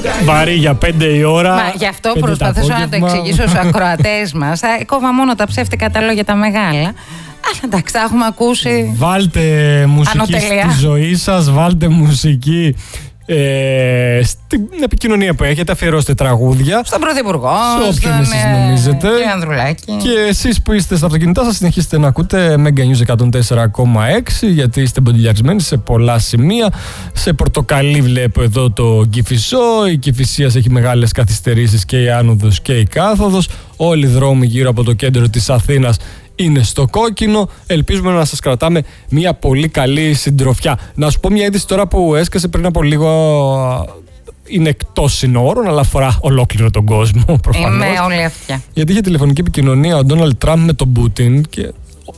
Βαρύ για 5 η ώρα. Μα γι' αυτό προσπαθήσω να το εξηγήσω στους ακροατές μας. Κόβα μόνο τα ψεύτικα τα λόγια τα μεγάλα. Αλλά εντάξει, τα έχουμε ακούσει. Βάλτε μουσική στη ζωή σας, βάλτε μουσική στην επικοινωνία που έχετε, αφιερώστε τραγούδια στον Πρωθυπουργό, σε όποιον εσείς νομίζετε. Κύριε Ανδρουλάκη. Και εσείς που είστε στα αυτοκίνητά σας, συνεχίστε να ακούτε Mega News 104,6, γιατί είστε μποντιλιαρισμένοι σε πολλά σημεία. Σε πορτοκαλί βλέπω εδώ το Κηφισό. Η Κηφισίας έχει μεγάλες καθυστερήσεις, και η άνοδος και η κάθοδος. Όλοι οι δρόμοι γύρω από το κέντρο της Αθήνας είναι στο κόκκινο. Ελπίζουμε να σας κρατάμε μια πολύ καλή συντροφιά. Να σου πω μια είδηση τώρα που έσκασε πριν από λίγο. Είναι εκτός συνόρων, αλλά αφορά ολόκληρο τον κόσμο, προφανώς. Είμαι όλη αυτιά. Γιατί είχε τηλεφωνική επικοινωνία ο Ντόναλντ Τραμπ με τον Πούτιν και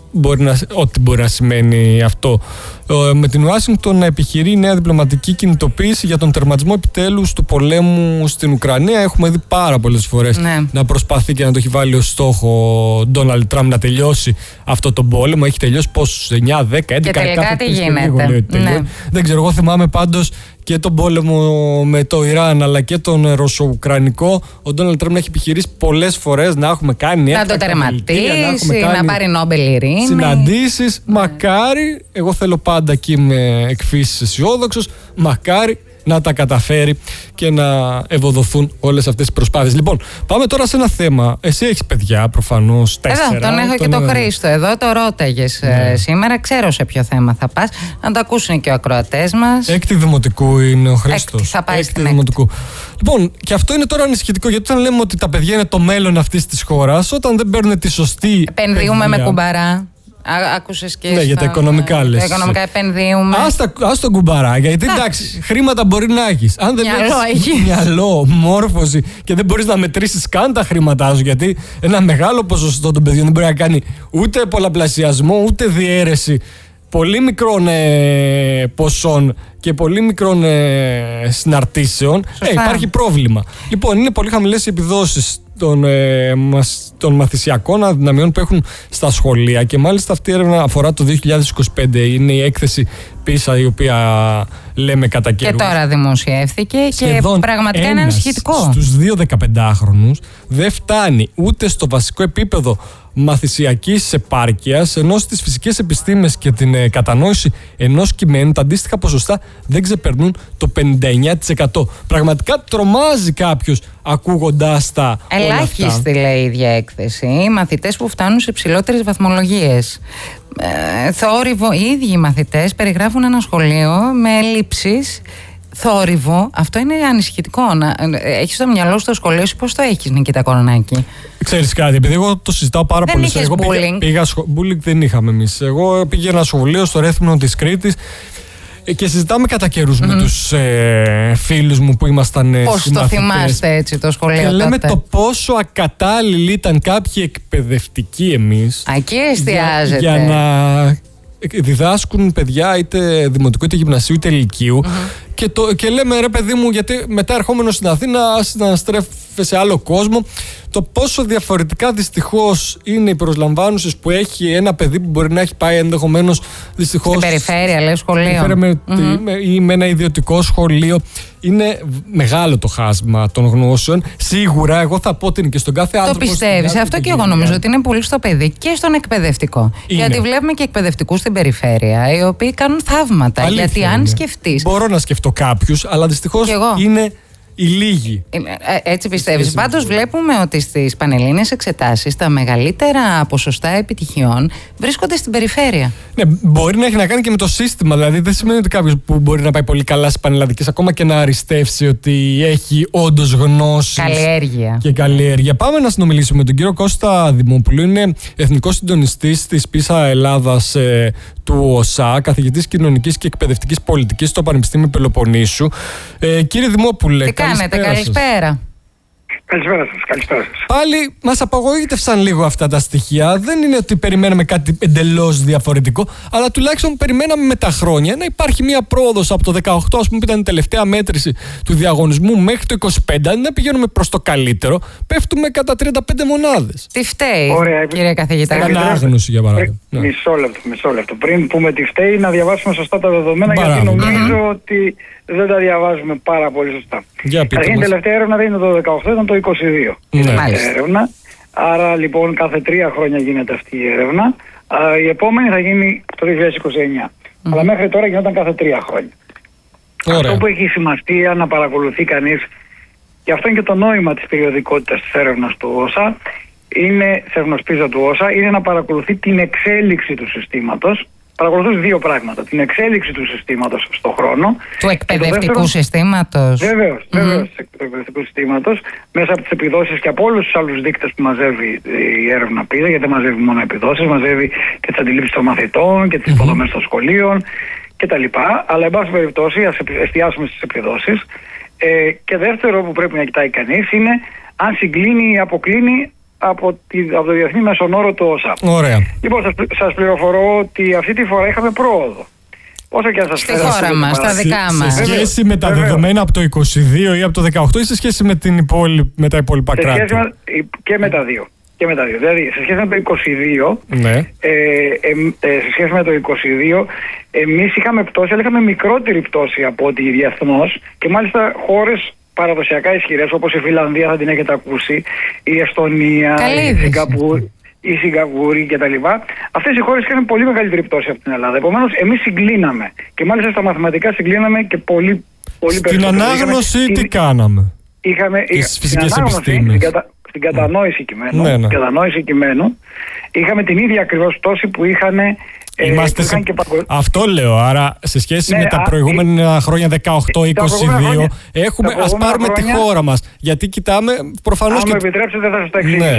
ό,τι μπορεί να σημαίνει αυτό. Με την Ουάσιγκτον να επιχειρεί νέα διπλωματική κινητοποίηση για τον τερματισμό επιτέλους του πολέμου στην Ουκρανία. Έχουμε δει πάρα πολλές φορές να προσπαθεί και να το έχει βάλει ως στόχο ο Ντόναλντ Τραμπ να τελειώσει αυτό τον πόλεμο. Έχει τελειώσει πόσους, 9, 10, 11, και τελικά τι γίνεται. Δεν ξέρω, εγώ θυμάμαι πάντως και τον πόλεμο με το Ιράν αλλά και τον Ρωσο-Ουκρανικό. Ο Ντόναλντ Τραμπ έχει επιχειρήσει πολλές φορές να έχουμε κάνει να το τερματίσει, να πάρει Νόμπελ ειρήνη. Συναντήσεις. Μακάρι, εγώ θέλω πάντα και είμαι εκφύσης αισιόδοξος, μακάρι να τα καταφέρει και να ευοδοθούν όλες αυτές τις προσπάθειες. Λοιπόν, πάμε τώρα σε ένα θέμα. Εσύ έχεις παιδιά, προφανώς, 4. Εδώ, τον έχω και τον Χρήστο εδώ, το ρώταγες σήμερα. Ξέρω σε ποιο θέμα θα πας. Να το ακούσουν και οι ακροατές μας. 6η Δημοτικού είναι ο Χρήστος. Θα πάει στην Δημοτικού. Λοιπόν, και αυτό είναι τώρα ανησυχητικό, γιατί όταν λέμε ότι τα παιδιά είναι το μέλλον αυτής της χώρας, όταν δεν παίρνουν τη σωστή. Επενδύουμε με κουμπαρά. Άκουσες και. Ναι, για τα οικονομικά λες. Τα οικονομικά επενδύουμε. Ας τον κουμπαρά, γιατί εντάξει, χρήματα μπορεί να έχεις. Αν δεν έχεις μυαλό, μόρφωση και δεν μπορείς να μετρήσεις καν τα χρήματά σου, γιατί ένα μεγάλο ποσοστό των παιδιών δεν μπορεί να κάνει ούτε πολλαπλασιασμό, ούτε διαίρεση πολύ μικρών ποσών και πολύ μικρών συναρτήσεων, υπάρχει πρόβλημα. Λοιπόν, είναι πολύ χαμηλές οι επιδόσεις των μαθησιακών αδυναμιών που έχουν στα σχολεία, και μάλιστα αυτή η έρευνα αφορά το 2025. Είναι η έκθεση PISA, η οποία λέμε κατά καιρούς. Και τώρα δημοσιεύθηκε και πραγματικά είναι ανησυχητικό. Στους 2 15χρονους δεν φτάνει ούτε στο βασικό επίπεδο μαθησιακής επάρκειας, ενώ στις φυσικές επιστήμες και την κατανόηση ενός κειμένου τα αντίστοιχα ποσοστά δεν ξεπερνούν το 59%. Πραγματικά τρομάζει κάποιος ακούγοντας τα. Ελάχιστη λέει η ίδια έκθεση. Οι μαθητές που φτάνουν σε υψηλότερες βαθμολογίες. Θόρυβο, οι ίδιοι οι μαθητές περιγράφουν ένα σχολείο με ελλείψεις. Θόρυβο, αυτό είναι ανησυχητικό. Έχεις στο μυαλό σου το σχολείο σου, πώς το έχεις, Νικήτα Κορονάκη? Ξέρεις κάτι, επειδή εγώ το συζητάω πάρα πολύ. Δεν είχες bullying? Bullying δεν είχαμε εμείς. Εγώ πήγαινα σχολείο στο Ρέθμνο της Κρήτης και συζητάμε κατά καιρούς με τους φίλους μου που ήμασταν πώς το θυμάστε έτσι το σχολείο? Και λέμε το πόσο ακατάλληλοι ήταν κάποιοι εκπαιδευτικοί εμείς. Εκεί εστιάζεται. Για να διδάσκουν παιδιά είτε δημοτικού είτε γυμνασίου είτε λυκείου. Και λέμε, ρε παιδί μου, γιατί μετά ερχόμενο στην Αθήνα να στρέφει σε άλλο κόσμο, το πόσο διαφορετικά δυστυχώς είναι οι προσλαμβάνουσες που έχει ένα παιδί που μπορεί να έχει πάει ενδεχομένως δυστυχώς στην περιφέρεια, λέει, σχολείο ή με ένα ιδιωτικό σχολείο. Είναι μεγάλο το χάσμα των γνώσεων. Σίγουρα, εγώ θα πω ότι είναι και στον κάθε άνθρωπο. Το πιστεύεις? Αυτό και εγώ νομίζω ότι είναι πολύ στο παιδί και στον εκπαιδευτικό. Είναι. Γιατί βλέπουμε και εκπαιδευτικούς στην περιφέρεια οι οποίοι κάνουν θαύματα. Αλήθεια, γιατί αν σκεφτείς. Μπορώ να σκεφτώ κάποιους, αλλά δυστυχώς είναι οι λίγοι. Έτσι πιστεύεις? Πάντως βλέπουμε ότι στις πανελλήνιες εξετάσεις τα μεγαλύτερα ποσοστά επιτυχιών βρίσκονται στην περιφέρεια. Ναι, μπορεί να έχει να κάνει και με το σύστημα. Δηλαδή δεν σημαίνει ότι κάποιος που μπορεί να πάει πολύ καλά στις πανελλαδικές ακόμα και να αριστεύσει ότι έχει όντως γνώσεις και καλλιέργεια. Πάμε να συνομιλήσουμε με τον κύριο Κώστα Δημόπουλο. Είναι εθνικός συντονιστής της PISA Ελλάδας του ΟΣΑ, καθηγητής κοινωνικής και εκπαιδευτικής πολιτικής στο Πανεπιστήμιο Πελοποννήσου. Κύριε Δημόπουλε, τι κάνετε? Καλησπέρα. Καλησπέρα σας. Πάλι μας απογοήτευσαν λίγο αυτά τα στοιχεία. Δεν είναι ότι περιμέναμε κάτι εντελώς διαφορετικό, αλλά τουλάχιστον περιμέναμε με τα χρόνια να υπάρχει μια πρόοδος από το 18, ας πούμε, που ήταν η τελευταία μέτρηση του διαγωνισμού, μέχρι το 25. Αν δεν πηγαίνουμε προς το καλύτερο, πέφτουμε κατά 35 μονάδες. Τι φταίει, κύριε καθηγητά? Ανάγνωση, για παράδειγμα. Μισό λεπτό. Πριν πούμε τι φταίει, να διαβάσουμε σωστά τα δεδομένα, γιατί νομίζω ότι δεν τα διαβάζουμε πάρα πολύ σωστά. Η τελευταία έρευνα δεν είναι το 18, ήταν το 22. Έρευνα. Άρα λοιπόν κάθε 3 χρόνια γίνεται αυτή η έρευνα. Η επόμενη θα γίνει το 2029. Αλλά μέχρι τώρα γινόταν κάθε 3 χρόνια. Αυτό που έχει σημασία να παρακολουθεί κανείς, και αυτό είναι και το νόημα της περιοδικότητας της έρευνας του ΩΣΑ, είναι, της έρευνας PISA του ΩΣΑ, είναι να παρακολουθεί την εξέλιξη του συστήματος. Παρακολουθούν 2 πράγματα. Την εξέλιξη του συστήματος στον χρόνο. Του εκπαιδευτικού συστήματος. Βεβαίως, του εκπαιδευτικού συστήματος, μέσα από τις επιδόσεις και από όλους τους άλλους δείκτες που μαζεύει η έρευνα PISA, γιατί δεν μαζεύει μόνο επιδόσεις, μαζεύει και τις αντιλήψεις των μαθητών και τις υποδομές των σχολείων κτλ. Αλλά, εν πάση περιπτώσει, ας εστιάσουμε στις επιδόσεις. Και δεύτερο που πρέπει να κοιτάει κανείς είναι αν συγκλίνει ή αποκλίνει από το διεθνή μέσον όρο του ΩΣΑ. Ωραία. Λοιπόν, σας πληροφορώ ότι αυτή τη φορά είχαμε πρόοδο. Όσο και αν σας στη χώρα μας, στα δικά μας. Σε σχέση με τα δεδομένα από το 22 ή από το 18 ή σε σχέση με τα υπόλοιπα κράτη? Και με τα δύο. Δηλαδή, σε σχέση με το 22, σε σχέση με το 22, εμείς είχαμε πτώση, αλλά είχαμε μικρότερη πτώση από ό,τι διεθνώς, και μάλιστα χώρες παραδοσιακά ισχυρές, όπως η Φιλανδία, θα την έχετε ακούσει, η Εστονία, η Σιγκαπούρη κτλ. Αυτές οι χώρες είχαν πολύ μεγαλύτερη πτώση από την Ελλάδα. Επομένως, εμείς συγκλίναμε. Και μάλιστα στα μαθηματικά συγκλίναμε και πολύ στην ανάγνωση τι κάναμε? Είχαμε τις φυσικές επιστήμες. Στην κατανόηση κειμένου, είχαμε την ίδια ακριβώς πτώση που είχαν. Αυτό λέω. Άρα σε σχέση με τα προηγούμενα χρόνια 18-22 έχουμε, ας πάρουμε τη χώρα μας, γιατί κοιτάμε προφανώς. Αν μου επιτρέψετε θα σας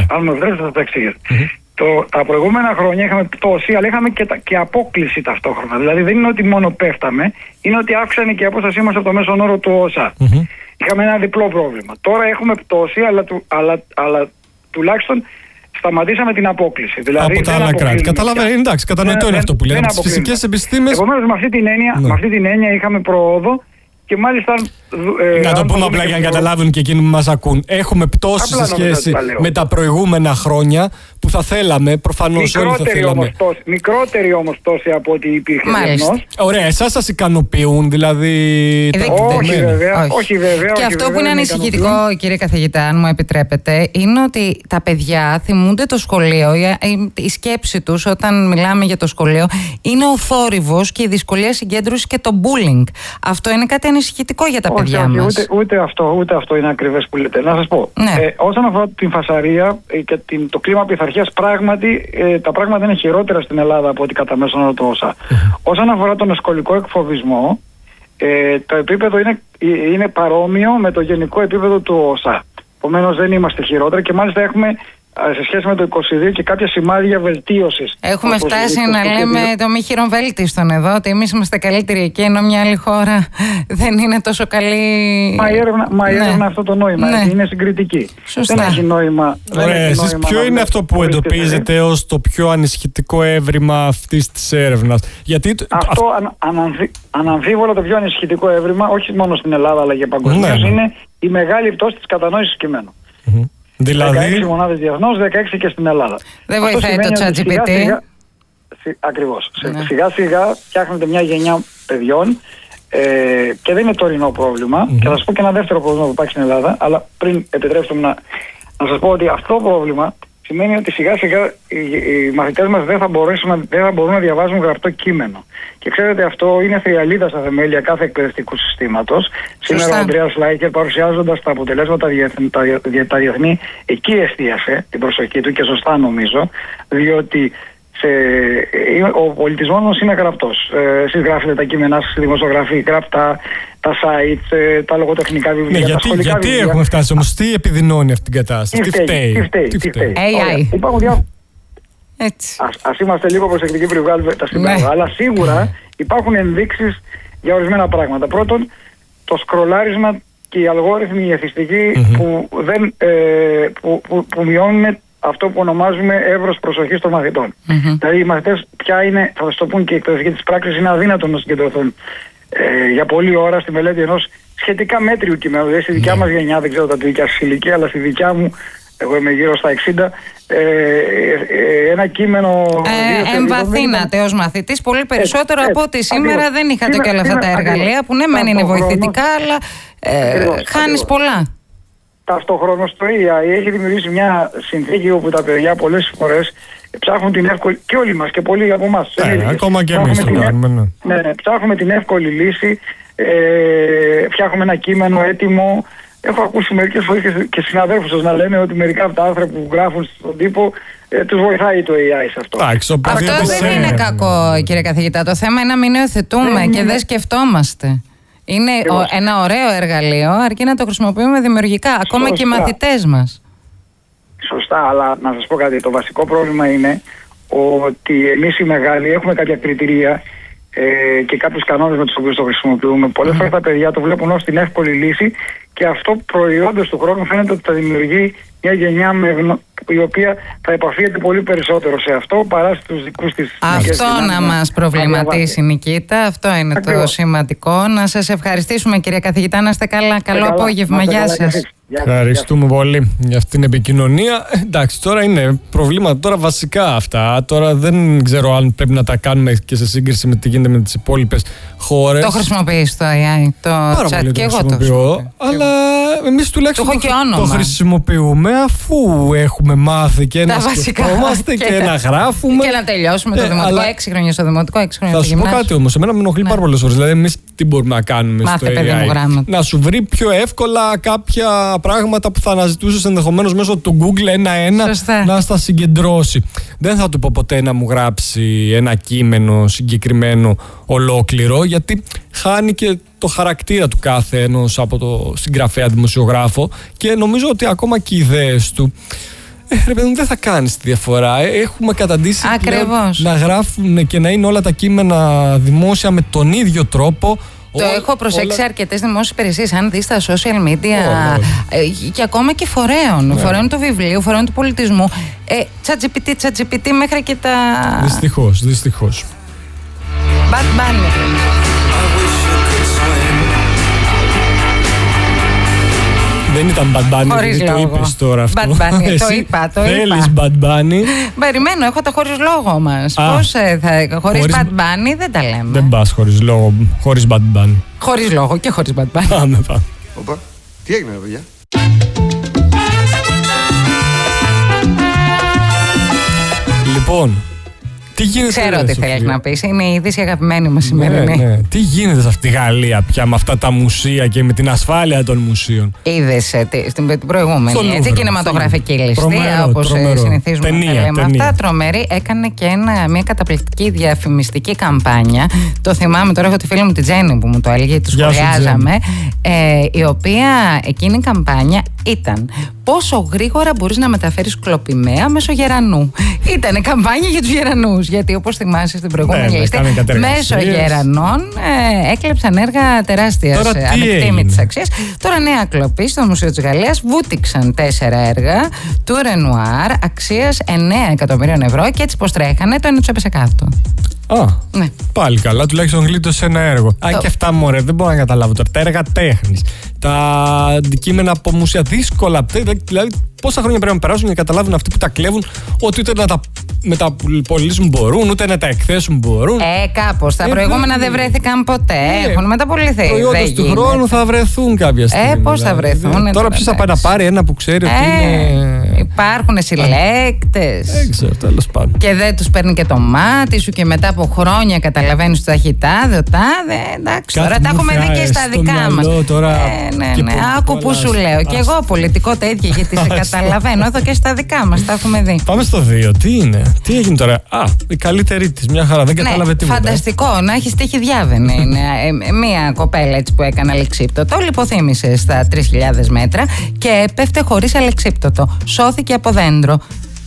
τα εξηγήσω. Τα προηγούμενα χρόνια είχαμε πτώση, αλλά είχαμε και απόκλιση ταυτόχρονα. Δηλαδή δεν είναι ότι μόνο πέφταμε, είναι ότι αύξανε και η απόστασή μας από το μέσον όρο του ΩΣΑ. Είχαμε ένα διπλό πρόβλημα. Τώρα έχουμε πτώση, αλλά τουλάχιστον σταματήσαμε την απόκλιση. Δηλαδή, από τα άλλα κράτη. Καταλαβαίνω, εντάξει, κατανοητό είναι αυτό που λέμε. Από τις φυσικές επιστήμες. Επομένως, με αυτή την έννοια είχαμε πρόοδο. Και μάλιστα. Να το πούμε απλά για να καταλάβουν και εκείνοι που μας ακούν. Έχουμε πτώση σε σχέση με τα προηγούμενα χρόνια που θα θέλαμε, προφανώς όλοι θα θέλαμε. Μικρότερη όμως πτώση από ό,τι υπήρχε. Ωραία, εσάς σας ικανοποιούν δηλαδή τα δεδομένα? Όχι βέβαια. Και αυτό που είναι ανησυχητικό, κύριε καθηγητά, αν μου επιτρέπετε, είναι ότι τα παιδιά θυμούνται το σχολείο. Η σκέψη τους όταν μιλάμε για το σχολείο είναι ο θόρυβος και η δυσκολία συγκέντρωσης και το bullying. Αυτό είναι κάτι ανησυχητικό για τα παιδιά μας. Ούτε αυτό είναι ακριβές που λέτε. Να σας πω. Όσον αφορά την φασαρία και το κλίμα πειθαρχίας, πράγματι τα πράγματα είναι χειρότερα στην Ελλάδα από ό,τι κατά μέσον όρο του ΩΣΑ. Όσον αφορά τον σχολικό εκφοβισμό, το επίπεδο είναι παρόμοιο με το γενικό επίπεδο του ΩΣΑ. Επομένως δεν είμαστε χειρότερα και μάλιστα έχουμε σε σχέση με το 22 και κάποια σημάδια βελτίωσης. Έχουμε φτάσει να λέμε το μη χειροβέλτιστον εδώ, ότι εμείς είμαστε καλύτεροι εκεί, ενώ μια άλλη χώρα δεν είναι τόσο καλή. Μα η έρευνα αυτό το νόημα είναι συγκριτική. Σωστά. Δεν έχει νόημα. Εσείς ποιο είναι αυτό που εντοπίζετε ως το πιο ανησυχητικό έβριμα αυτής της έρευνας? Γιατί αυτό αναμφίβολα το πιο ανησυχητικό έβριμα, όχι μόνο στην Ελλάδα αλλά και παγκοσμίως, είναι η μεγάλη πτώση της κατανόησης κειμένου. Δηλαδή 16 μονάδες διεθνώς, 16 και στην Ελλάδα. Δεν βοηθάει το ChatGPT. Ακριβώς. Σιγά σιγά φτιάχνεται μια γενιά παιδιών και δεν είναι τωρινό πρόβλημα. Και θα σας πω και ένα δεύτερο πρόβλημα που υπάρχει στην Ελλάδα. Αλλά πριν επιτρέψτε μου να σας πω ότι αυτό το πρόβλημα σημαίνει ότι σιγά σιγά οι μαθητές μας δεν θα μπορούν να διαβάζουν γραπτό κείμενο. Και ξέρετε, αυτό είναι θριαλίδα στα θεμέλια κάθε εκπαιδευτικού συστήματος. Σήμερα ο Ανδρέας Λάικερ, παρουσιάζοντας τα αποτελέσματα τα διεθνή, εκεί εστίασε την προσοχή του και σωστά νομίζω, διότι ο πολιτισμός μας είναι γραπτός. Εσείς γράφετε τα κείμενά σας στη δημοσιογραφία, γραπτά, τα sites, τα λογοτεχνικά βιβλία, τα σχολικά γιατί βιβλία. έχουμε φτάσει όμως, τι επιδεινώνει αυτή την κατάσταση, τι φταίει? AI. Ας είμαστε λίγο προσεκτικοί πριν βγάλουμε τα συμπέρασματα. Αλλά σίγουρα υπάρχουν ενδείξεις για ορισμένα πράγματα. Πρώτον, το σκρολάρισμα και οι αλγόριθμοι εθιστικοί που μειώνουν αυτό που ονομάζουμε εύρος προσοχής των μαθητών. Δηλαδή οι μαθητές πια είναι, θα το πούν και οι εκπαιδευτικοί της πράξης, είναι αδύνατο να συγκεντρωθούν για πολλή ώρα στη μελέτη ενός σχετικά μέτριου κειμένου. Δηλαδή στη δικιά μας γενιά, δεν ξέρω τα δικιά σας ηλικία, αλλά στη δικιά μου εγώ είμαι γύρω στα 60, ένα κείμενο... Εμβαθύνατε ως μαθητής πολύ περισσότερο από ότι σήμερα. Δεν είχατε και όλα αυτά τα εργαλεία που ναι μεν είναι βοηθητικά, αλλά χάνεις πολλά. Ταυτόχρονα στο EI έχει δημιουργήσει μια συνθήκη όπου τα παιδιά πολλές φορές ψάχνουν την εύκολη, και όλοι μας και πολλοί από εμάς. Ακόμα και εμείς το κάνουμε. Ναι, ψάχνουμε την εύκολη λύση, φτιάχνουμε ένα κείμενο έτοιμο. Έχω ακούσει μερικές φορές και συναδέλφους σας να λένε ότι μερικά από τα άρθρα που γράφουν στον τύπο τους βοηθάει το AI σε αυτό. Αυτό δεν είναι κακό, κύριε καθηγητά. Το θέμα είναι να μην υιοθετούμε και δεν σκεφτόμαστε. Είναι ένα ωραίο εργαλείο, αρκεί να το χρησιμοποιούμε δημιουργικά, ακόμα και οι μαθητές μας. Σωστά, αλλά να σας πω κάτι. Το βασικό πρόβλημα είναι ότι εμείς οι μεγάλοι έχουμε κάποια κριτηρία και κάποιους κανόνες με τους οποίους το χρησιμοποιούμε. Πολλές φορές τα παιδιά το βλέπουν ως την εύκολη λύση και αυτό προϊόντος του χρόνου φαίνεται ότι θα δημιουργεί μια γενιά η οποία θα επαφίεται πολύ περισσότερο σε αυτό παρά στους δικούς της. Αυτό να μας προβληματίσει, Νικήτα. Αυτό είναι ακριβώς το σημαντικό. Να σας ευχαριστήσουμε, κύριε καθηγητά. Να είστε καλά. Καλό απόγευμα. Γεια σας. Ευχαριστούμε πολύ για αυτήν την επικοινωνία. Εντάξει, τώρα είναι προβλήματα τώρα βασικά αυτά. Τώρα δεν ξέρω αν πρέπει να τα κάνουμε και σε σύγκριση με τι γίνεται με τις υπόλοιπες χώρες. Το χρησιμοποιείς το AI, το chat, και εγώ το χρησιμοποιώ. Αλλά εμείς τουλάχιστον το χρησιμοποιούμε αφού έχουμε μάθει και να σκεφτόμαστε και να γράφουμε. Και να τελειώσουμε το δημοτικό. 6 χρόνια στο δημοτικό, 6 χρόνια στο γυμνάσιο. Θα σου πω κάτι όμως. Εμένα με ενοχλεί πάρα πολλές ώρες. Δηλαδή, εμείς τι μπορούμε να κάνουμε στο AI? Να σου βρει πιο εύκολα κάποια πράγματα που θα αναζητούσες ενδεχομένως μέσω του Google ένα-ένα, να στα συγκεντρώσει. Δεν θα του πω ποτέ να μου γράψει ένα κείμενο συγκεκριμένο ολόκληρο, γιατί χάνει και το χαρακτήρα του κάθε ενός από το συγγραφέα δημοσιογράφο και νομίζω ότι ακόμα και οι ιδέες του ρε παιδί μου, δεν θα κάνεις τη διαφορά. Έχουμε καταντήσει να γράφουν και να είναι όλα τα κείμενα δημόσια με τον ίδιο τρόπο. Το έχω προσέξει αρκετές δημόσιες υπηρεσίες. Αν δεις τα social media και ακόμα και φορέων του βιβλίου, φορέων του πολιτισμού, ChatGPT μέχρι και τα... Δυστυχώς. Bad Bunny. Δεν ήταν Bad Bunny, το είπες τώρα αυτό. Bad Bunny, το είπα. Θέλεις Bad Bunny. Περιμένω, έχω τα χωρίς λόγο μας. Πώς χωρίς Bad Bunny δεν τα λέμε. Δεν πας χωρίς λόγο, χωρίς Bad Bunny. Χωρίς λόγο και χωρίς Bad Bunny. Πάμε. Οπα, τι έγινε ρε παιδιά? Λοιπόν, τι γίνεται? Ξέρω τι θέλεις να πεις. Είναι η είδηση αγαπημένη μας σημερινή. Ναι. Τι γίνεται σε αυτή τη Γαλλία πια με αυτά τα μουσεία και με την ασφάλεια των μουσείων? Είδες την προηγούμενη έτσι, κινηματογραφική ληστεία, όπως συνηθίζουμε να λέμε αυτά. Τρομερή. Έκανε και μια καταπληκτική διαφημιστική καμπάνια. Το θυμάμαι τώρα, έχω τη φίλη μου τη Τζέννη που μου το έλεγε, τη σχολιάζαμε. Η οποία εκείνη η καμπάνια ήταν πόσο γρήγορα μπορείς να μεταφέρεις κλοπημαία μέσω γερανού. Ήταν καμπάνια για τους γερανούς. Γιατί όπως θυμάσαι στην προηγούμενη λίστα, μέσω γερανών έκλεψαν έργα τεράστιας ανεκτήμητης αξίας. Τώρα νέα κλοπή στο Μουσείο της Γαλλίας, βούτυξαν 4 έργα του Ρενουάρ αξίας 9 εκατομμυρίων ευρώ και έτσι πως τρέχανε, το ένα τους έπεσε κάτω. Ναι. Πάλι καλά, τουλάχιστον γλίτωσε ένα έργο. Αν και αυτά, μωρέ, δεν μπορώ να καταλάβω τώρα. Τα έργα τέχνης, τα αντικείμενα από μουσεία, δύσκολα. Δηλαδή, πόσα χρόνια πρέπει να περάσουν για να καταλάβουν αυτοί που τα κλέβουν ότι ούτε να τα μεταπολίσουν μπορούν, ούτε να τα εκθέσουν μπορούν. Κάπως. Τα προηγούμενα δεν βρέθηκαν ποτέ. Έχουν μεταπολιθεί. Προϊόντος του χρόνου θα βρεθούν κάποια στιγμή. Πώς θα βρεθούν. Τώρα ποιος θα πάει να πάρει ένα που ξέρει ότι είναι. Υπάρχουν συλλέκτες. Δεν ξέρω, τέλος πάντων. Και δεν τους παίρνει και το μάτι σου και μετά από χρόνια καταλαβαίνεις ότι θα έχει τάδε. Εντάξει, τώρα τα έχουμε δει και στα δικά μας. Ναι. Άκου που σου λέω. Και εγώ πολιτικό τα ίδια, γιατί σε καταλαβαίνω. Εδώ και στα δικά μας τα έχουμε δει. Πάμε στο 2. Τι είναι, τι έγινε τώρα? Η καλύτερη της, μια χαρά, δεν κατάλαβε τίποτα. Φανταστικό, να έχει τύχει διάβαινε. Είναι μία κοπέλα έτσι που έκανε αλεξίπτωτο, λιποθύμησε στα 3.000 μέτρα και έπεφτε χωρίς αλεξίπτωτο. Σώθηκε από δέντρο.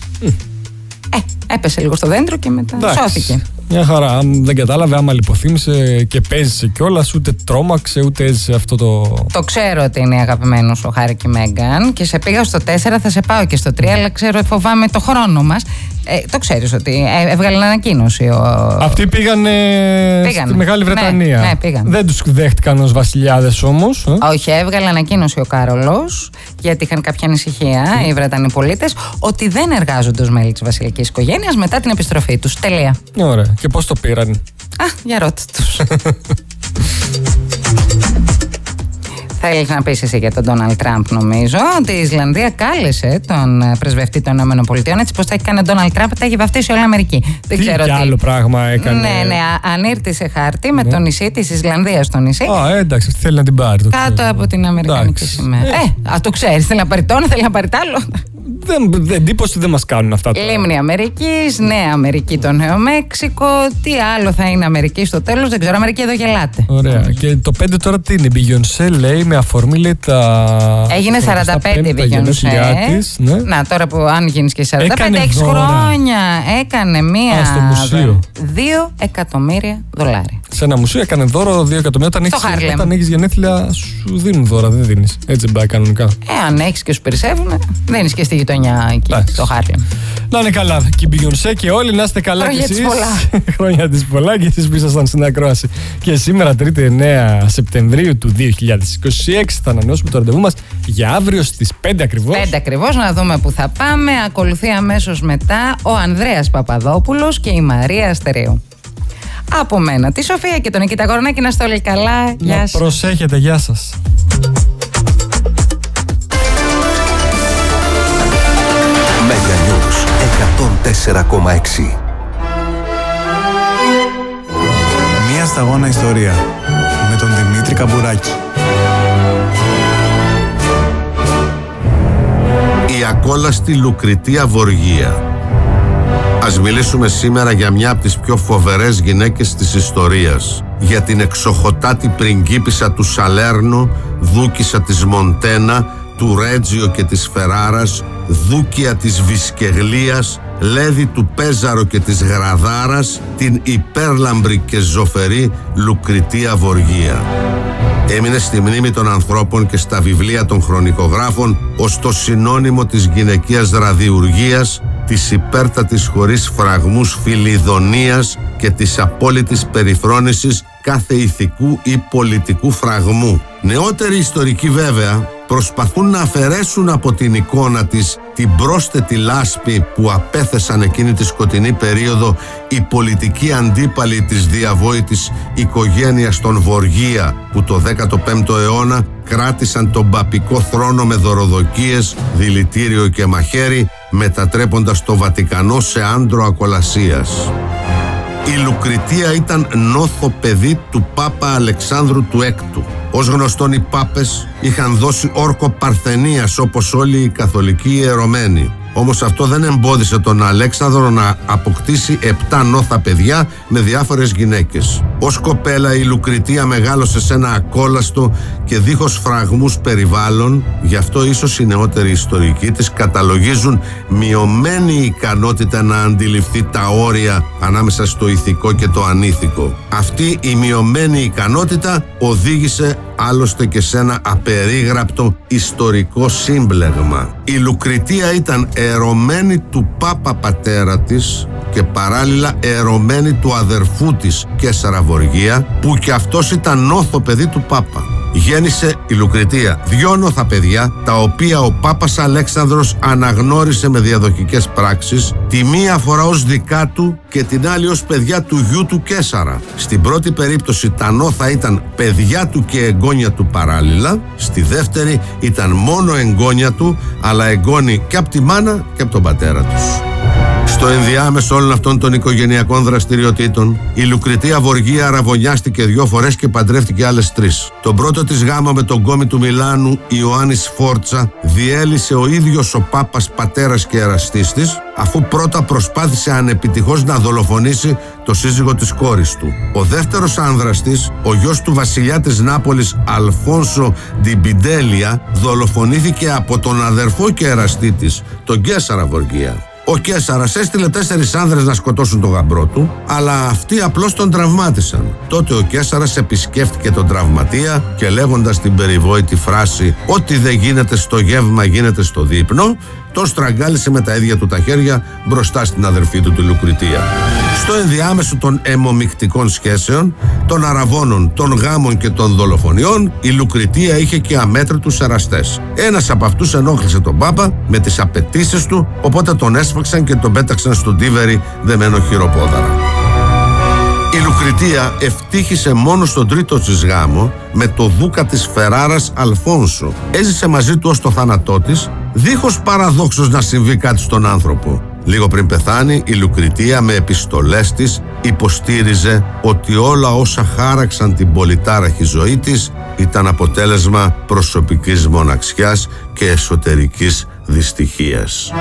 Έπεσε λίγο στο δέντρο και μετά σώθηκε. Μια χαρά. Αν δεν κατάλαβε, άμα λιποθύμησε και παίζησε κιόλας, ούτε τρόμαξε, ούτε έζησε αυτό το. Το ξέρω ότι είναι αγαπημένο ο Χάρη και η Μέγκαν και σε πήγα στο 4, θα σε πάω και στο 3, αλλά ξέρω, φοβάμαι το χρόνο μας. Το ξέρεις ότι έβγαλε ανακοίνωση. Αυτοί πήγανε στη Μεγάλη Βρετανία. Ναι, πήγαν. Δεν τους δέχτηκαν ως βασιλιάδες όμως. Όχι, έβγαλε ανακοίνωση ο Κάρολος, γιατί είχαν κάποια ανησυχία οι Βρετανοί πολίτες, ότι δεν εργάζονται ως μέλη της βασιλικής οικογένειας μετά την επιστροφή τους. Τελεία. Ωραία. Και πώς το πήραν? Για ρώτα τους. Θέλεις να πεις εσύ για τον Ντόναλντ Τραμπ, νομίζω ότι η Ισλανδία κάλεσε τον πρεσβευτή των ΗΠΑ. Έτσι πως τα έχει κάνει ο Ντόναλντ Τραμπ, τα έχει βαφτίσει όλη Αμερική. Δεν ξέρω τι άλλο πράγμα έκανε. Ναι, ανήρτησε χάρτη με το νησί της Ισλανδίας στο νησί. Εντάξει, αυτή θέλει να την πάρει. Κάτω από την Αμερικανική σημαία. Το ξέρεις, θέλει να πάρει τόνο, θέλει να πάρει τ' άλλο. Εντύπωση δεν μας κάνουν αυτά. Λίμνη Αμερικής, Νέα Αμερική το Νέο Μέξικο. Τι άλλο θα είναι Αμερική στο τέλος, δεν ξέρω. Αμερική εδώ γελάτε. Ωραία. Και το 5 τώρα τι είναι? Η Beyoncé λέει με αφορμή λέει τα. Έγινε 45 η Beyoncé. Ναι. Να τώρα που αν γίνεις και 45, 6 χρόνια έκανε μία. Στο μουσείο. $2 εκατομμύρια. Σε ένα μουσείο έκανε δώρο 2 εκατομμύρια. Όταν έχεις γενέθλια σου δίνουν δώρα, δεν δίνεις. Έτσι δεν πάει κανονικά. Αν έχεις και σου περισσεύουν, δίνεις και στη γειτονιά εκεί, στο Χάρλεμ. Να είναι καλά και η Beyoncé και όλοι να είστε καλά. Χρόνια κι εσείς. Χρόνια της πολλά και εσείς που ήσασταν στην ακρόαση. Και σήμερα 3η 9 Σεπτεμβρίου του 2026 θα ανανεώσουμε το ραντεβού μας για αύριο στις 5 ακριβώς. 5 ακριβώς, να δούμε που θα πάμε. Ακολουθεί αμέσως μετά ο Ανδρέας Παπαδόπουλος και η Μαρία Αστερίου. Από μένα, τη Σοφία και τον Νικήτα Κορονάκη, να είστε όλοι καλά. Γεια σας. Προσέχετε, γεια σας. Μέγα News 104,6. Μία σταγόνα ιστορία με τον Δημήτρη Καμπουράκη. Η ακόλαστη Λουκριτία Βοργία. Ας μιλήσουμε σήμερα για μια από τις πιο φοβερές γυναίκες της ιστορίας. Για την εξοχοτάτη πριγκίπισσα του Σαλέρνο, δούκισσα της Μοντένα, του Ρέτζιο και της Φεράρας, δούκια της Βισκεγλίας, λέδη του Πέζαρο και της Γραδάρας, την υπέρλαμπρη και ζωφερή Λουκριτία Βοργία. Έμεινε στη μνήμη των ανθρώπων και στα βιβλία των χρονικογράφων ως το συνώνυμο της γυναικείας ραδιουργίας, της υπέρτατης χωρίς φραγμούς φιλιδονίας και της απόλυτης περιφρόνησης κάθε ηθικού ή πολιτικού φραγμού. Νεότεροι ιστορικοί βέβαια προσπαθούν να αφαιρέσουν από την εικόνα της την πρόσθετη λάσπη που απέθεσαν εκείνη τη σκοτεινή περίοδο οι πολιτικοί αντίπαλοι της διαβόητης οικογένειας των Βοργία, που το 15ο αιώνα κράτησαν τον παπικό θρόνο με δωροδοκίες, δηλητήριο και μαχαίρι, μετατρέποντας το Βατικανό σε άντρο ακολασίας. Η Λουκριτία ήταν νόθο παιδί του Πάπα Αλεξάνδρου του Έκτου. Ως γνωστόν οι Πάπες είχαν δώσει όρκο παρθενίας όπως όλοι οι καθολικοί ιερωμένοι. Όμως αυτό δεν εμπόδισε τον Αλέξανδρο να αποκτήσει 7 νόθα παιδιά με διάφορες γυναίκες. Ως κοπέλα η Λουκριτία μεγάλωσε σε ένα ακόλαστο και δίχως φραγμούς περιβάλλον, γι' αυτό ίσως οι νεότεροι ιστορικοί της καταλογίζουν μειωμένη ικανότητα να αντιληφθεί τα όρια ανάμεσα στο ηθικό και το ανήθικο. Αυτή η μειωμένη ικανότητα οδήγησε άλλωστε και σε ένα απερίγραπτο ιστορικό σύμπλεγμα. Η Λουκριτία ήταν ερωμένη του Πάπα πατέρα της και παράλληλα ερωμένη του αδερφού της Καίσαρα Βοργία, που κι αυτός ήταν νόθο παιδί του Πάπα. Γέννησε η Λουκριτία 2 νόθα παιδιά, τα οποία ο Πάπας Αλέξανδρος αναγνώρισε με διαδοχικές πράξεις, τη μία φορά ως δικά του και την άλλη ως παιδιά του γιου του Καίσαρα. Στην πρώτη περίπτωση τα νόθα ήταν παιδιά του και εγγόνια του παράλληλα, στη δεύτερη ήταν μόνο εγγόνια του, αλλά εγγόνοι και από τη μάνα και από τον πατέρα τους. Στο ενδιάμεσο όλων αυτών των οικογενειακών δραστηριοτήτων, η Λουκριτία Βοργία αραβωνιάστηκε 2 φορές και παντρεύτηκε άλλες 3. Τον πρώτο της γάμο με τον κόμη του Μιλάνου, Ιωάννη Σφόρτσα, διέλυσε ο ίδιος ο Πάπας πατέρας και εραστής της, αφού πρώτα προσπάθησε ανεπιτυχώς να δολοφονήσει το σύζυγο της κόρης του. Ο δεύτερος άνδρας της, ο γιος του βασιλιά της Νάπολης Αλφόνσο Ντιμπιντέλια, δολοφονήθηκε από τον αδερφό και εραστή της, τον Καίσαρα Βοργία. Ο Καίσαρας έστειλε 4 άνδρες να σκοτώσουν τον γαμπρό του, αλλά αυτοί απλώς τον τραυμάτισαν. Τότε ο Καίσαρας επισκέφτηκε τον τραυματία και λέγοντας την περιβόητη φράση «Ό,τι δεν γίνεται στο γεύμα γίνεται στο δείπνο», τον στραγγάλισε με τα ίδια του τα χέρια μπροστά στην αδερφή του, τη Λουκριτία. Στο ενδιάμεσο των αιμομυκτικών σχέσεων, των αραβώνων, των γάμων και των δολοφονιών, η Λουκριτία είχε και αμέτρητους εραστές. Ένας από αυτούς ενόχλησε τον Πάπα με τις απαιτήσεις του, οπότε τον έσφαξαν και τον πέταξαν στον Τίβερη δεμένο χειροπόδαρα. Η Λουκριτία ευτύχησε μόνο στον τρίτο της γάμο με το δούκα της Φεράρας Αλφόνσο. Έζησε μαζί του ως το θάνατό της, δίχως παραδόξως να συμβεί κάτι στον άνθρωπο. Λίγο πριν πεθάνει, η Λουκριτία με επιστολές της υποστήριζε ότι όλα όσα χάραξαν την πολυτάραχη ζωή της ήταν αποτέλεσμα προσωπικής μοναξιάς και εσωτερικής δυστυχίας.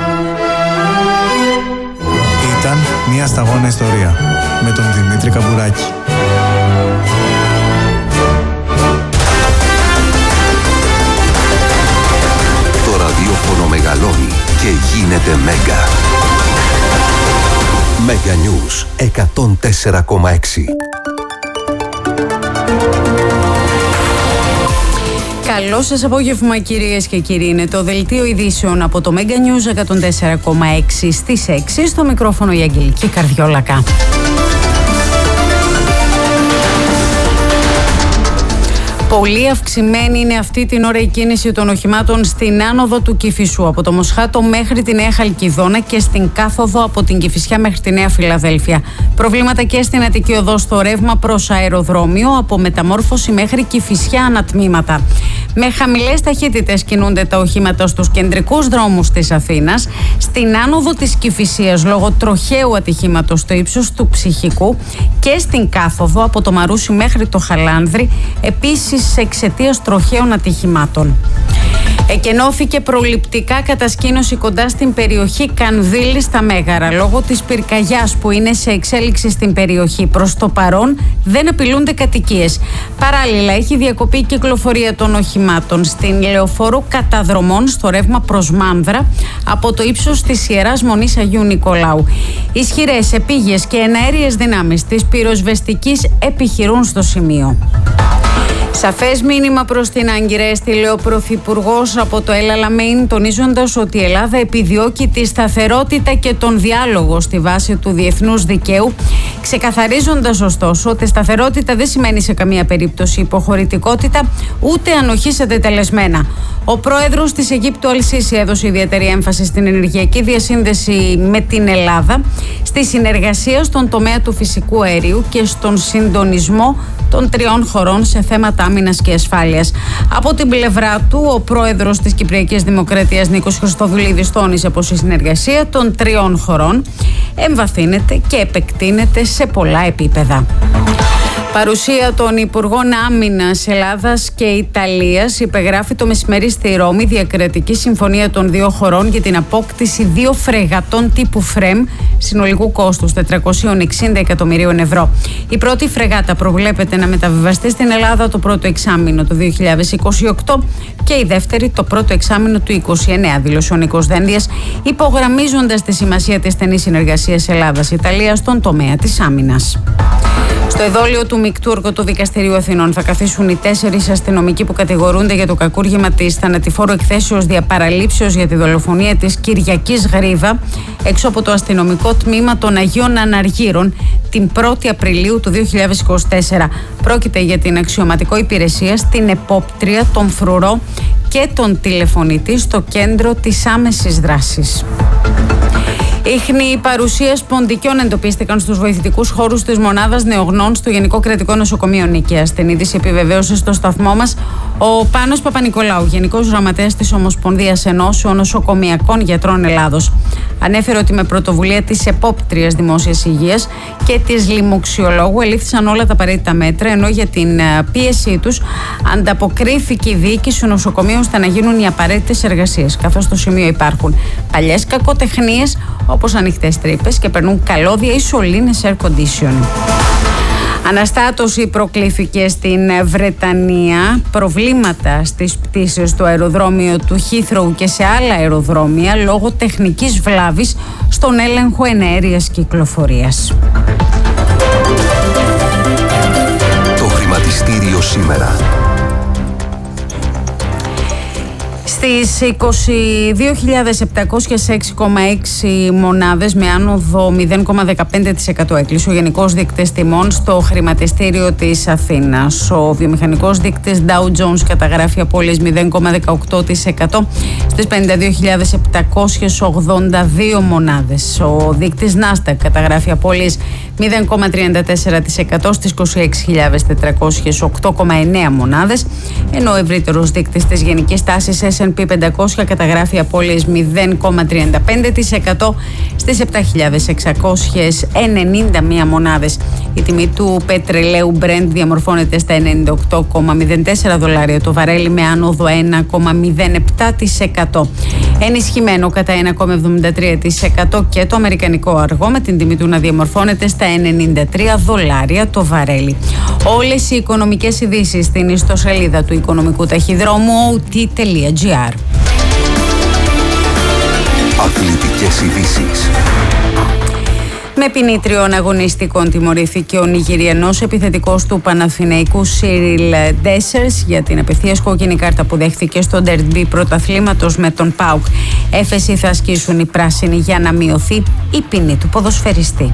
Ήταν μια σταγόνα ιστορία με τον Δημήτρη Καμπουράκη. Το ραδιόφωνο μεγαλώνει και γίνεται μέγα. Μέγα News 104,6. Καλό σας απόγευμα, κυρίες και κύριοι. Είναι το δελτίο ειδήσεων από το Mega News 104,6 στις 6. Στο μικρόφωνο η Αγγελική Καρδιόλακα. Πολύ αυξημένη είναι αυτή την ώρα η κίνηση των οχημάτων στην άνοδο του Κηφισού, από το Μοσχάτο μέχρι τη Νέα Χαλκιδόνα και στην κάθοδο από την Κηφισιά μέχρι τη Νέα Φιλαδέλφια. Προβλήματα και στην Αττική Οδό στο ρεύμα προς αεροδρόμιο, από Μεταμόρφωση μέχρι Κηφισιά ανατμήματα. Με χαμηλές ταχύτητες κινούνται τα οχήματα στους κεντρικούς δρόμους της Αθήνας, στην άνοδο της Κηφισίας λόγω τροχαίου ατυχήματος στο ύψος του Ψυχικού και στην κάθοδο από το Μαρούσι μέχρι το Χαλάνδρη, επίσης εξαιτίας τροχαίων ατυχημάτων. Εκενώθηκε προληπτικά κατασκήνωση κοντά στην περιοχή Κανδύλη στα Μέγαρα λόγω της πυρκαγιάς που είναι σε εξέλιξη στην περιοχή. Προς το παρόν δεν απειλούνται κατοικίες. Παράλληλα έχει διακοπεί η κυκλοφορία των οχημάτων στην Λεωφόρο Καταδρομών στο ρεύμα προς Μάνδρα από το ύψος της Ιεράς Μονής Αγίου Νικολάου. Ισχυρές, επίγειες και εναέριες δυνάμεις της πυροσβεστικής επιχειρούν στο σημείο. Σαφές μήνυμα προς την Άγκυρα έστειλε ο Πρωθυπουργός από το El Alamein, τονίζοντας ότι η Ελλάδα επιδιώκει τη σταθερότητα και τον διάλογο στη βάση του διεθνούς δικαίου, ξεκαθαρίζοντας ωστόσο ότι σταθερότητα δεν σημαίνει σε καμία περίπτωση υποχωρητικότητα ούτε ανοχή σε τετελεσμένα. Ο πρόεδρος της Αιγύπτου Αλ-Σίσι έδωσε ιδιαίτερη έμφαση στην ενεργειακή διασύνδεση με την Ελλάδα, στη συνεργασία στον τομέα του φυσικού αερίου και στον συντονισμό των τριών χωρών σε θέματα άμυνας και ασφάλειας. Από την πλευρά του, ο πρόεδρος της Κυπριακής Δημοκρατίας Νίκος Χριστοδουλίδης τόνισε πως η συνεργασία των τριών χωρών εμβαθύνεται και επεκτείνεται σε πολλά επίπεδα. Παρουσία των Υπουργών Άμυνας Ελλάδας και Ιταλίας υπεγράφει το μεσημέρι στη Ρώμη διακρατική συμφωνία των δύο χωρών για την απόκτηση δύο φρεγατών τύπου ΦΡΕΜ συνολικού κόστους 460 εκατομμυρίων ευρώ. Η πρώτη φρεγάτα προβλέπεται να μεταβιβαστεί στην Ελλάδα το πρώτο εξάμηνο του 2028 και η δεύτερη το πρώτο εξάμηνο του 2029, δήλωσε ο Νίκος Δένδιας, υπογραμμίζοντας τη σημασία της στενής συνεργασίας Ελλάδας-Ιταλίας στον τομέα της άμυνας. Στο εδόλιο του Μεικτού Οργωτού Δικαστηρίου Αθηνών θα καθίσουν οι 4 αστυνομικοί που κατηγορούνται για το κακούργημα της θανατηφόρου εκθέσεως διαπαραλήψεως για τη δολοφονία της Κυριακής Γρήβα έξω από το αστυνομικό τμήμα των Αγίων Αναργύρων την 1η Απριλίου του 2024. Πρόκειται για την αξιωματικό υπηρεσία στην επόπτρια, τον φρουρό και τον τηλεφωνητή στο κέντρο της άμεσης δράσης. Ίχνη παρουσία ποντικιών εντοπίστηκαν στους βοηθητικούς χώρους της μονάδας νεογνών στο Γενικό Κρατικό Νοσοκομείο Νίκαιας. Την είδηση επιβεβαίωσε στο σταθμό μας ο Πάνος Παπα-Νικολάου, Γενικός Γραμματέας της Ομοσπονδίας Ενώσεων Νοσοκομειακών Γιατρών Ελλάδος. Ανέφερε ότι με πρωτοβουλία της επόπτριας Δημόσιας Υγείας και της λοιμοξιολόγου ελήφθησαν όλα τα απαραίτητα μέτρα, ενώ για την πίεσή τους ανταποκρίθηκε η διοίκηση του νοσοκομείου ώστε να γίνουν οι απαραίτητες εργασίες. Καθώς στο σημείο υπάρχουν παλιές κακοτεχνίες, όπως ανοιχτές τρύπες και περνούν καλώδια ή σωλήνες air condition. Αναστάτωση προκλήθηκε στην Βρετανία, προβλήματα στις πτήσεις στο αεροδρόμιο του Heathrow και σε άλλα αεροδρόμια λόγω τεχνικής βλάβης στον έλεγχο εναέριας κυκλοφορίας. Το χρηματιστήριο σήμερα. Στις 22.706,6 μονάδες με άνοδο 0,15% έκλεισε ο γενικός δείκτης τιμών στο χρηματιστήριο της Αθήνας. Ο βιομηχανικός δείκτης Dow Jones καταγράφει απώλειες 0,18% στις 52.782 μονάδες. Ο δείκτης Nasdaq καταγράφει απώλειες 0,34% στις 26.408,9 μονάδες, ενώ ο ευρύτερος δείκτης της γενικής τάσης S&P 500 καταγράφει απώλειες 0,35% στις 7.691 μονάδες. Η τιμή του πετρελαίου Brent διαμορφώνεται στα $98,04 το βαρέλι με άνοδο 1,07%. Ενισχυμένο κατά 1,73% και το αμερικανικό αργό με την τιμή του να διαμορφώνεται στα $93 το βαρέλι. Όλες οι οικονομικές ειδήσεις στην ιστοσελίδα του οικονομικού ταχυδρόμου OT.gr. Αθλητικές ειδήσεις. Με ποινή 3 αγωνιστικών τιμωρήθηκε ο Νιγηριανός επιθετικός του Παναθηναϊκού Σίριλ Ντέσσερς για την απευθείας κόκκινη κάρτα που δέχθηκε στο ντερμπι πρωταθλήματος με τον ΠΑΟΚ. Έφεση θα ασκήσουν οι πράσινοι για να μειωθεί η ποινή του ποδοσφαιριστή.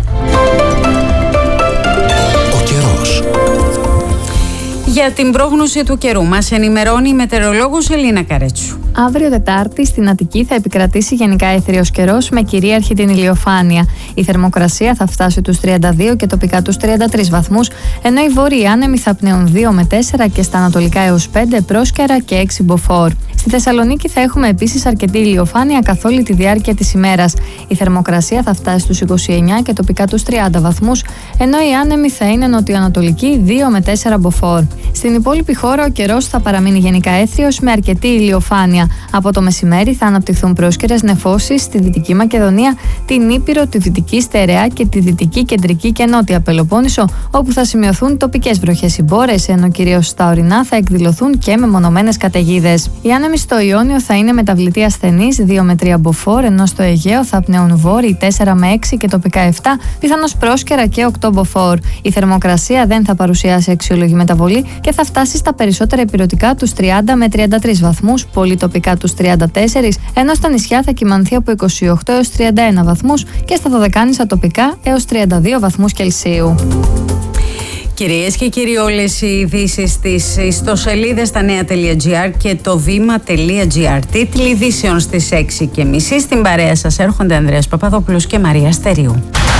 Ο καιρός. Για την πρόγνωση του καιρού μας ενημερώνει η μετεωρολόγος Ελίνα Καρέτσου. Αύριο Τετάρτη στην Αττική θα επικρατήσει γενικά έθριος καιρός με κυρίαρχη την ηλιοφάνεια. Η θερμοκρασία θα φτάσει τους 32 και τοπικά τους 33 βαθμούς, ενώ οι βόρειοι άνεμοι θα πνέουν 2 με 4 και στα ανατολικά έως 5 πρόσκαιρα και 6 μποφόρ. Στη Θεσσαλονίκη θα έχουμε επίσης αρκετή ηλιοφάνεια καθ' όλη τη διάρκεια της ημέρας. Η θερμοκρασία θα φτάσει στους 29 και τοπικά τους 30 βαθμούς, ενώ οι άνεμοι θα είναι νοτιοανατολικοί 2 με 4 μποφόρ. Στην υπόλοιπη χώρα ο καιρός θα παραμείνει γενικά έθριος με αρκετή ηλιοφάνεια. Από το μεσημέρι θα αναπτυχθούν πρόσκαιρες νεφώσεις στη Δυτική Μακεδονία, την Ήπειρο, τη Δυτική Στερεά και τη Δυτική, Κεντρική και Νότια Πελοπόννησο, όπου θα σημειωθούν τοπικές βροχές ή μπόρες, ενώ κυρίως στα ορεινά θα εκδηλωθούν και μεμονωμένες καταιγίδες. Οι άνεμοι στο Ιόνιο θα είναι μεταβλητοί ασθενείς 2 με 3 μποφόρ, ενώ στο Αιγαίο θα πνέουν βόρειοι 4 με 6 και τοπικά 7, πιθανώς πρόσκαιρα και 8 μποφόρ. Η θερμοκρασία δεν θα παρουσιάσει αξιόλογη μεταβολή και θα φτάσει στα περισσότερα ηπειρωτικά τους 30 με 33 βαθμούς, πολύ τοπικά τους 34, ενώ στα νησιά θα κυμανθεί από 28 έως 31 βαθμούς και στα δωδεκάνησα τοπικά έως 32 βαθμούς Κελσίου. Κυρίες και κύριοι, όλες οι ειδήσεις στις ιστοσελίδες στα νέα.gr και το βήμα.gr. Τίτλοι ειδήσεων στις 6:30. Στην παρέα σας έρχονται Ανδρέας Παπαδόπουλος και Μαρία Στερίου.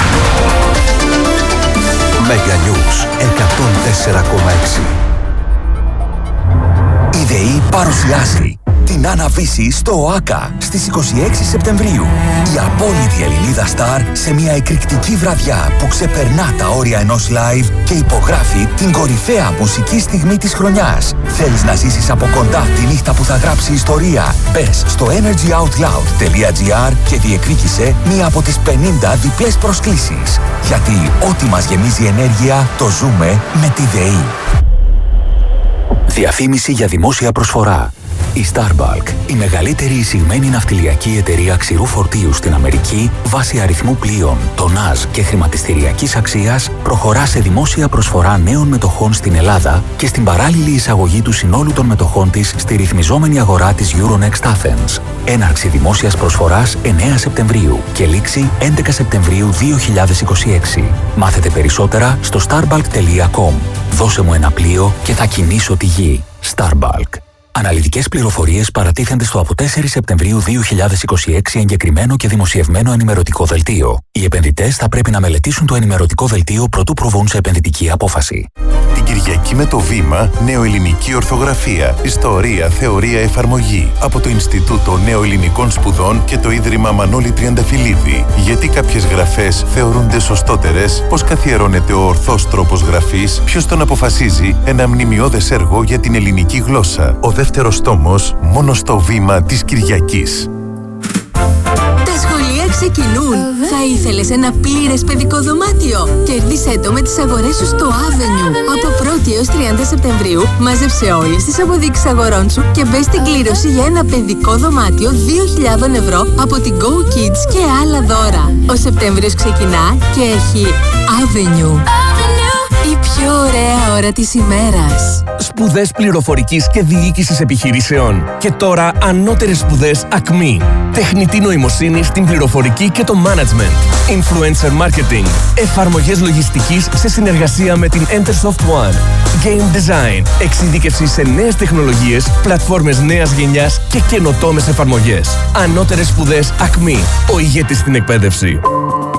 Mega News 104,6. Η ΔΕΗ παρουσιάζει την Άννα-Βύση στο ΟΑΚΑ στις 26 Σεπτεμβρίου. Η απόλυτη Ελληνίδα στάρ σε μια εκρηκτική βραδιά που ξεπερνά τα όρια ενός live και υπογράφει την κορυφαία μουσική στιγμή της χρονιάς. Θέλεις να ζήσεις από κοντά τη νύχτα που θα γράψει ιστορία? Μπες στο energyoutloud.gr και διεκδίκησε μία από τις 50 διπλές προσκλήσεις. Γιατί ό,τι μας γεμίζει ενέργεια το ζούμε με τη ΔΕΗ. Διαφήμιση για δημόσια προσφορά. Η Starbulk, η μεγαλύτερη εισηγμένη ναυτιλιακή εταιρεία ξηρού φορτίου στην Αμερική, βάσει αριθμού πλοίων, τονάζ και χρηματιστηριακής αξίας, προχωρά σε δημόσια προσφορά νέων μετοχών στην Ελλάδα και στην παράλληλη εισαγωγή του συνόλου των μετοχών της στη ρυθμιζόμενη αγορά της Euronext Athens. Έναρξη δημόσιας προσφοράς 9 Σεπτεμβρίου και λήξη 11 Σεπτεμβρίου 2026. Μάθετε περισσότερα στο starbulk.com. Δώσε μου ένα πλοίο και θα κινήσω τη γη. Starbulk. Αναλυτικές πληροφορίες παρατίθενται στο από 4 Σεπτεμβρίου 2026 εγκεκριμένο και δημοσιευμένο ενημερωτικό δελτίο. Οι επενδυτές θα πρέπει να μελετήσουν το ενημερωτικό δελτίο προτού προβούν σε επενδυτική απόφαση. Την Κυριακή με το Βήμα, Νεοελληνική Ορθογραφία, Ιστορία, Θεωρία, Εφαρμογή. Από το Ινστιτούτο Νεοελληνικών Σπουδών και το Ίδρυμα Μανώλη Τριανταφυλλίδη. Γιατί κάποιες γραφές θεωρούνται σωστότερες, πώς καθιερώνεται ο ορθός τρόπος γραφής, ποιος τον αποφασίζει, ένα μνημειώδες έργο για την ελληνική γλώσσα. Ο δεύτερος τόμος, μόνο στο Βήμα της Κυριακής. Τα σχολεία ξεκινούν. Θα ήθελες ένα πλήρες παιδικό δωμάτιο? Κέρδισέ το με τις αγορές σου στο Avenue. Από 1η έως 30 Σεπτεμβρίου μάζεψε όλες τις αποδείξεις αγορών σου και μπες στην κλήρωση για ένα παιδικό δωμάτιο 2.000 ευρώ από την Go Kids και άλλα δώρα. Ο Σεπτέμβριος ξεκινά και έχει Avenue. Η πιο ωραία ώρα της ημέρας. Σπουδές πληροφορικής και διοίκησης επιχειρήσεων. Και τώρα ανώτερες σπουδές ΑΚΜΗ. Τεχνητή νοημοσύνη στην πληροφορική και το management. Influencer marketing. Εφαρμογές λογιστικής σε συνεργασία με την Entersoft One. Game design. Εξειδίκευση σε νέες τεχνολογίες, πλατφόρμες νέας γενιάς και καινοτόμες εφαρμογές. Ανώτερες σπουδές ΑΚΜΗ. Ο ηγέτης στην εκπαίδευση.